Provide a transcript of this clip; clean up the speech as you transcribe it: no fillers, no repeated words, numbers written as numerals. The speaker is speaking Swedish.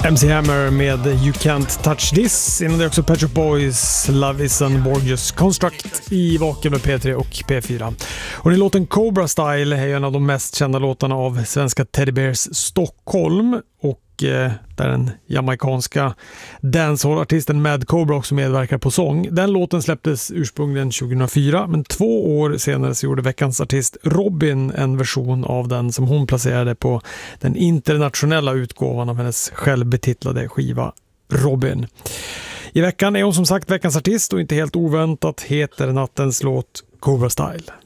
MC Hammer med You Can't Touch This. Innan det också Pet Shop Boys, Love Is Borgias Construct i Vaken med P3 och P4. Och den låten Cobra Style är en av de mest kända låtarna av svenska Teddy Bears Stockholm, och där den jamaikanska dancehall-artisten Mad Cobra också medverkar på sång. Den låten släpptes ursprungligen 2004, men 2 år senare så gjorde veckans artist Robin en version av den som hon placerade på den internationella utgåvan av hennes självbetitlade skiva Robin. I veckan är hon som sagt veckans artist, och inte helt oväntat heter nattens låt Cobra Style.